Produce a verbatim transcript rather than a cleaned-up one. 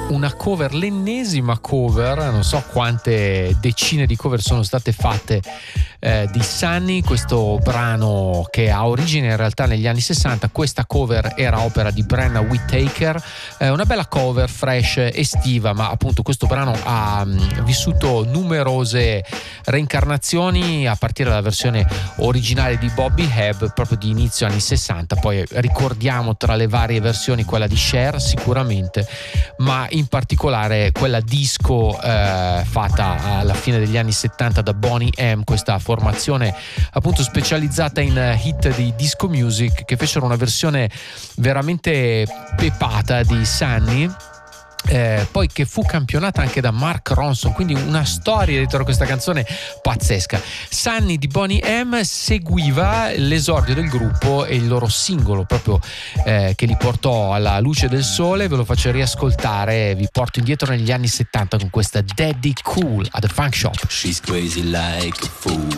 una cover, l'ennesima cover, non so quante decine di cover sono state fatte eh, di Sunny, questo brano che ha origine in realtà negli anni sessanta. Questa cover era opera di Brenna Whittaker, eh, una bella cover fresh, estiva, ma appunto questo brano ha mh, vissuto numerose reincarnazioni a partire dalla versione originale di Bobby Hebb proprio di inizio anni sessanta. Poi ricordiamo tra le varie versioni quella di Cher sicuramente, ma in particolare quella disco eh, fatta alla fine degli anni settanta da Boney M, questa formazione appunto specializzata in hit di disco music, che fecero una versione veramente pepata di Sunny. Eh, poi che fu campionata anche da Mark Ronson, quindi una storia dietro questa canzone pazzesca. Sunny di Boney M seguiva l'esordio del gruppo e il loro singolo proprio eh, che li portò alla luce del sole. Ve lo faccio riascoltare, vi porto indietro negli anni settanta con questa Daddy Cool at the Funk Shop. She's crazy like a fool.